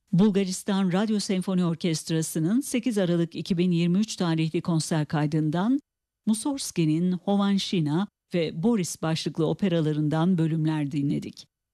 Bulgaristan Radyo Senfoni Orkestrası'nın 8 Aralık 2023 tarihli konser kaydından Mussorgsky'nin Hovanşina ve Boris başlıklı operalarından bölümler dinledik.